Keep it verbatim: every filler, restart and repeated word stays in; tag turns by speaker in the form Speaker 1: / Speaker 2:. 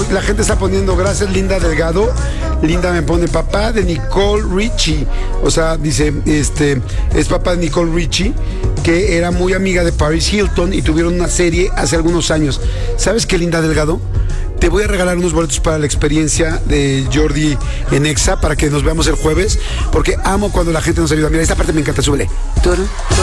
Speaker 1: la gente está poniendo gracias, Linda Delgado. Linda me pone papá de Nicole Richie. O sea, dice, este, es papá de Nicole Richie, que era muy amiga de Paris Hilton y tuvieron una serie hace algunos años. ¿Sabes qué, Linda Delgado? Te voy a regalar unos boletos para la experiencia de Jordi en Exa para que nos veamos el jueves, porque amo cuando la gente nos ayuda. Mira, esta parte me encanta, súbele.